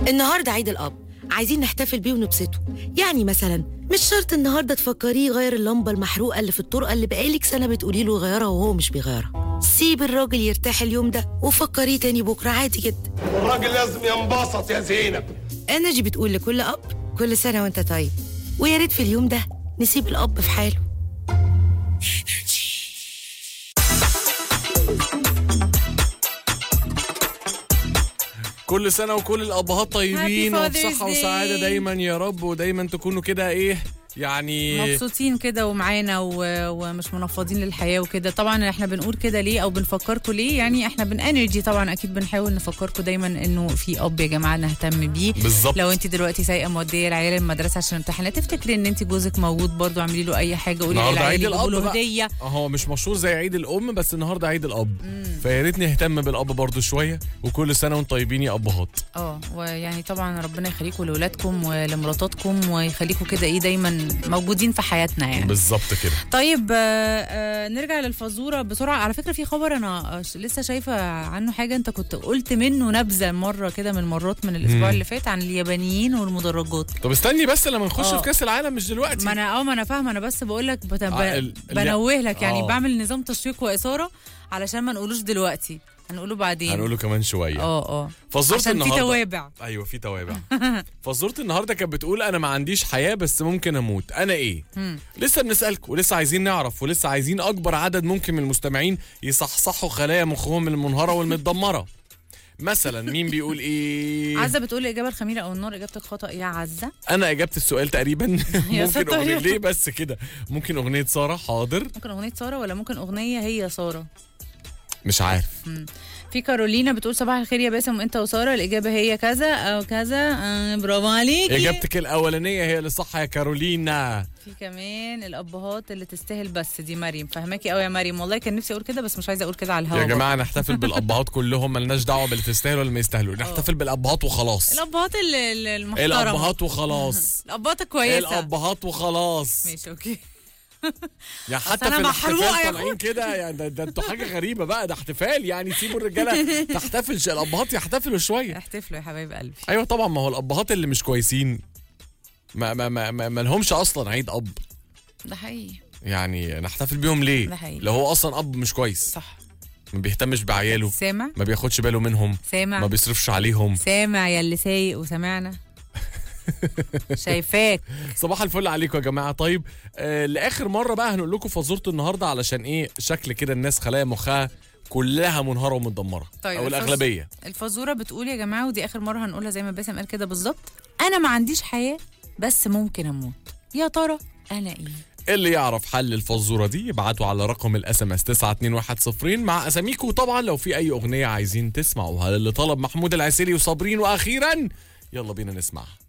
النهارده عيد الأب، عايزين نحتفل بيه ونبسطه. يعني مثلا مش شرط النهارده تفكريه يغير اللمبة المحروقة اللي في الطرقة اللي بقالك سنة بتقولي له يغيرها وهو مش بيغيرها. سيب الراجل يرتاح اليوم ده وفكريه تاني بكرة عادي جدا. الراجل لازم ينبسط يا زينب. انرجي بتقول لكل أب كل سنة وانت طيب، ويا ريت في اليوم ده نسيب الأب في حاله. كل سنة وكل الأبهات طيبين Happy وبصحة Father's وسعادة Day. دايما يا رب، ودايما تكونوا كده ايه يعني مبسوطين كده ومعانا ومش منفضين للحياه وكده. طبعا احنا بنقول كده ليه او بنفكركم ليه؟ يعني احنا بنانرجي طبعا اكيد بنحاول نفكركم دايما انه في اب يا جماعه نهتم بيه. بالظبط. لو انت دلوقتي سايقه موديه العيال المدرسه عشان امتحانات، تفتكري ان انت جوزك موجود برضو، اعملي له اي حاجه، قولي النهارده للعيال عيد يجيبوا الأب له بقى. هديه. هو مش مشهور زي عيد الأم، بس النهارده عيد الأب، فيا ريت نهتم بالأب برضو شوية. وكل سنة وانتم طيبين يا أبهات. ويعني طبعا ربنا يخليكم لاولادكم ولمراتاتكم ويخليكم كده ايه دايما موجودين في حياتنا يعني. بالظبط كده. طيب نرجع للفزوره بسرعه. على فكره في خبر انا لسه شايفه عنه حاجه، انت كنت قلت منه نبذه مره كده من مرات من الاسبوع اللي فات عن اليابانيين والمدرجات. طب استني بس لما نخش في كاس العالم، مش دلوقتي. ما انا فاهمه، انا بس بقول لك ال- بنوه لك يعني آه. بعمل نظام تشويق واثاره علشان ما نقولوش دلوقتي، هنقوله بعدين. هنقوله كمان شوية. فزورة عشان النهارده في توابع. ايوه في توابع. فزورة النهارده كانت بتقول انا ما عنديش حياة بس ممكن اموت، انا ايه؟ لسه بنسألكم ولسه عايزين نعرف ولسه عايزين اكبر عدد ممكن من المستمعين يصحصحوا خلايا مخهم المنهارة والمتدمرة. مثلا مين بيقول ايه؟ عزه بتقول الاجابه الخميره او النار. اجابتك خطا يا عزه. انا اجابت السؤال تقريبا. ممكن ستار. اغنية ليه بس كده؟ ممكن اغنية سارة. حاضر. ممكن اغنيه ساره ولا ممكن اغنيه هي ساره؟ مش عارف. في كارولينا بتقول صباح الخير يا باسم وانت وساره، الاجابه هي كذا او كذا. برافو عليكي. اجابتك الاولانية هي اللي صح يا كارولينا. في كمان الابهات اللي تستاهل، بس دي مريم. فهماكي قوي يا مريم، والله كان نفسي اقول كده بس مش عايزه اقول كده على الهوا. يا جماعه نحتفل بالابهات كلهم، ملناش دعوه باللي تستاهلوا ولا ما يستاهلوا، نحتفل بالابهات وخلاص. الابهات المحترمه. الابهات وخلاص. الابهات الكويسه. الابهات وخلاص. ماشي اوكي. يعني حتى أنا في محروقة الاحتفال يا طالعين كده، يعني ده انتوا حاجه غريبه بقى، ده احتفال يعني. سيبوا الرجاله تحتفل، الابهات يحتفلوا شويه. احتفلوا يا حبايب قلبي. ايوه طبعا، ما هو الابهات اللي مش كويسين ما لهمش اصلا عيد اب. ده حقيقي. يعني نحتفل بيهم ليه؟ ده حقيقي. لو هو اصلا اب مش كويس، صح. ما بيهتمش بعياله، سامع. ما بياخدش باله منهم، سامع. ما بيصرفش عليهم. سامع يا اللي سايق وسامعنا. شايفاك. صباح الفل عليكم يا جماعه. طيب لاخر مره بقى هنقول لكم فزوره النهارده، علشان ايه شكل كده الناس خلايا مخها كلها منهاره ومتدمره. طيب او الاغلبيه. الفزوره بتقول يا جماعه، ودي اخر مره هنقولها زي ما باسم قال كده بالظبط، انا ما عنديش حياه بس ممكن اموت، يا ترى انا ايه؟ اللي يعرف حل الفزوره دي يبعتوا على رقم الاس ام اس 92110 مع اساميكم. وطبعا لو في اي اغنيه عايزين تسمعوها اللي طلب محمود العسيري وصابرين. واخيرا يلا بينا نسمعها.